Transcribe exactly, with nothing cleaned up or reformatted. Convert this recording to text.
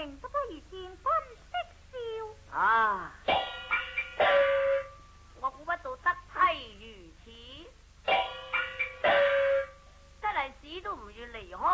命不可以見君的笑。 啊！我估不到得妻如此，真係死都唔願離開